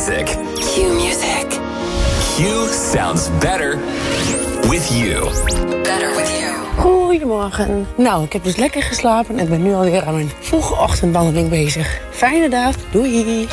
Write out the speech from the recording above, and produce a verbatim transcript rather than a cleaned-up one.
music. Q music. Q sounds better with you. Better with you. Goedemorgen. Nou, ik heb dus lekker geslapen en ben nu alweer aan mijn vroege ochtendwandeling bezig. Fijne dag. Doei.